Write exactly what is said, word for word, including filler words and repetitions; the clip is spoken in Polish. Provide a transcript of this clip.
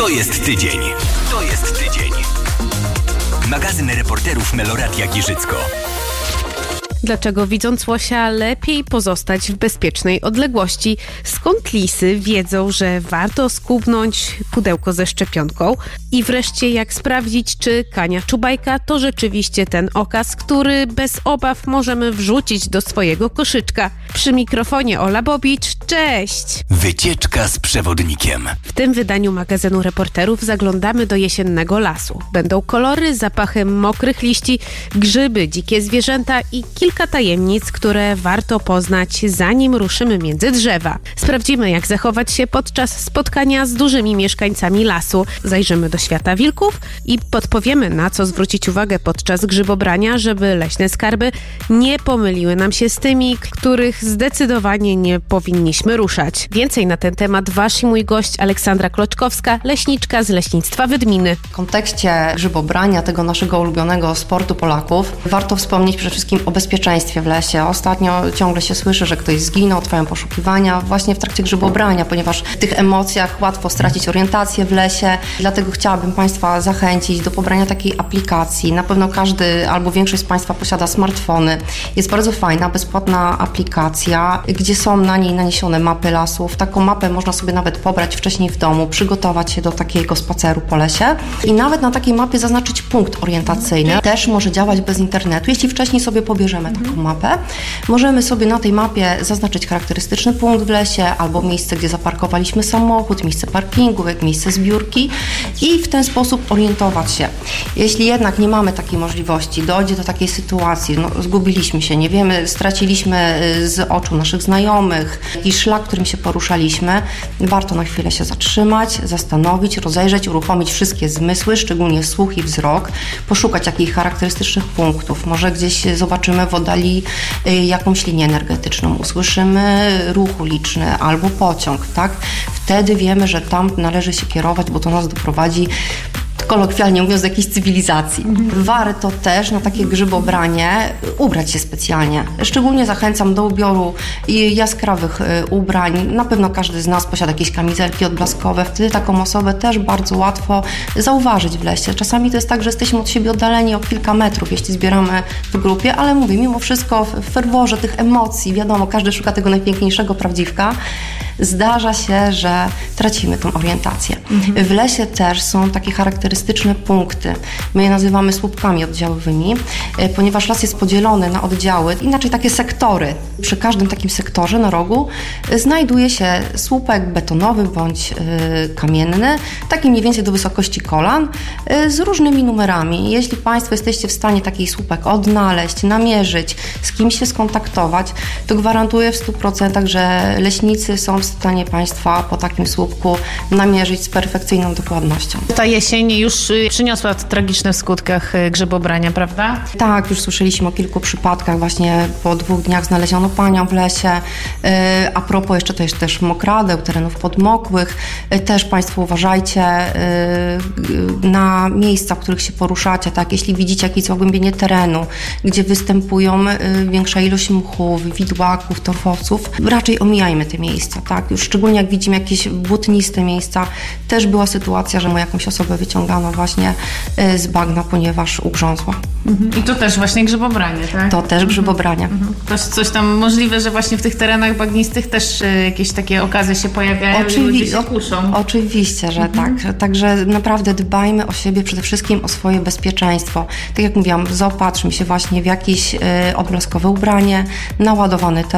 To jest tydzień. To jest tydzień. Magazyn reporterów Meloradia Giżycko. Dlaczego widząc łosia lepiej pozostać w bezpiecznej odległości? Skąd lisy wiedzą, że warto skubnąć pudełko ze szczepionką? I wreszcie jak sprawdzić, czy Kania Czubajka to rzeczywiście ten okaz, który bez obaw możemy wrzucić do swojego koszyczka. Przy mikrofonie Ola Bobicz, cześć! Wycieczka z przewodnikiem. W tym wydaniu magazynu reporterów zaglądamy do jesiennego lasu. Będą kolory, zapachy mokrych liści, grzyby, dzikie zwierzęta i kilka Kilka tajemnic, które warto poznać, zanim ruszymy między drzewa. Sprawdzimy, jak zachować się podczas spotkania z dużymi mieszkańcami lasu. Zajrzymy do świata wilków i podpowiemy, na co zwrócić uwagę podczas grzybobrania, żeby leśne skarby nie pomyliły nam się z tymi, których zdecydowanie nie powinniśmy ruszać. Więcej na ten temat wasz i mój gość Aleksandra Kloczkowska, leśniczka z Leśnictwa Wydminy. W kontekście grzybobrania, tego naszego ulubionego sportu Polaków, warto wspomnieć przede wszystkim o bezpieczeństwie w lesie. Ostatnio ciągle się słyszy, że ktoś zginął, trwają poszukiwania właśnie w trakcie grzybobrania, ponieważ w tych emocjach łatwo stracić orientację w lesie. Dlatego chciałabym Państwa zachęcić do pobrania takiej aplikacji. Na pewno każdy albo większość z Państwa posiada smartfony. Jest bardzo fajna, bezpłatna aplikacja, gdzie są na niej naniesione mapy lasów. Taką mapę można sobie nawet pobrać wcześniej w domu, przygotować się do takiego spaceru po lesie i nawet na takiej mapie zaznaczyć punkt orientacyjny. Też może działać bez internetu, jeśli wcześniej sobie pobierzemy taką mapę. Możemy sobie na tej mapie zaznaczyć charakterystyczny punkt w lesie albo miejsce, gdzie zaparkowaliśmy samochód, miejsce parkingu, jak miejsce zbiórki i w ten sposób orientować się. Jeśli jednak nie mamy takiej możliwości, dojdzie do takiej sytuacji, no, zgubiliśmy się, nie wiemy, straciliśmy z oczu naszych znajomych jakiś szlak, którym się poruszaliśmy, warto na chwilę się zatrzymać, zastanowić, rozejrzeć, uruchomić wszystkie zmysły, szczególnie słuch i wzrok, poszukać jakichś charakterystycznych punktów. Może gdzieś zobaczymy w oddali jakąś linię energetyczną, usłyszymy ruch uliczny albo pociąg, tak? Wtedy wiemy, że tam należy się kierować, bo to nas doprowadzi, kolokwialnie mówiąc, do jakiejś cywilizacji. Mhm. Warto też na takie grzybobranie ubrać się specjalnie. Szczególnie zachęcam do ubioru jaskrawych ubrań. Na pewno każdy z nas posiada jakieś kamizelki odblaskowe. Wtedy taką osobę też bardzo łatwo zauważyć w lesie. Czasami to jest tak, że jesteśmy od siebie oddaleni o kilka metrów, jeśli zbieramy w grupie, ale mówię, mimo wszystko w ferworze tych emocji, wiadomo, każdy szuka tego najpiękniejszego prawdziwka, zdarza się, że tracimy tą orientację. Mhm. W lesie też są takie charakterystyczne punkty. My je nazywamy słupkami oddziałowymi, ponieważ las jest podzielony na oddziały, inaczej takie sektory. Przy każdym takim sektorze na rogu znajduje się słupek betonowy bądź y, kamienny, taki mniej więcej do wysokości kolan, y, z różnymi numerami. Jeśli Państwo jesteście w stanie taki słupek odnaleźć, namierzyć, z kimś się skontaktować, to gwarantuję w stu procentach, że leśnicy są w stanie Państwa po takim słupku namierzyć z perfekcyjną dokładnością. Ta jesień już przyniosła tragiczne w skutkach grzybobrania, prawda? Tak, już słyszeliśmy o kilku przypadkach. Właśnie po dwóch dniach znaleziono panią w lesie. A propos jeszcze to jest też mokradeł, terenów podmokłych. Też Państwo uważajcie na miejsca, w których się poruszacie. Tak? Jeśli widzicie jakieś zagłębienie terenu, gdzie występują większa ilość mchów, widłaków, torfowców, raczej omijajmy te miejsca. Tak? Już szczególnie jak widzimy jakieś błotniste miejsca. Też była sytuacja, że mu jakąś osobę wyciągano właśnie z bagna, ponieważ ugrzązła. Mhm. I to też właśnie grzybobranie, tak? To też grzybobranie. Mhm. To coś tam możliwe, że właśnie w tych terenach bagnistych też y, jakieś takie okazy się pojawiają Oczywi- i ludzie się kuszą. Oczywiście, że mhm. tak. Także naprawdę dbajmy o siebie, przede wszystkim o swoje bezpieczeństwo. Tak jak mówiłam, zaopatrzmy się właśnie w jakieś y, odblaskowe ubranie, naładowany telefon,